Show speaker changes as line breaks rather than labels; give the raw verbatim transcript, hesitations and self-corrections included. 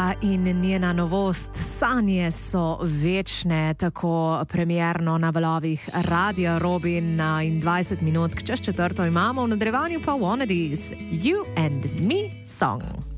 Sia in njena novost Sanje so večne, tako premierno na valovih Radia Robin in dvajset minut čez četrto imamo, v nadaljevanju pa Wannadies, You and Me song.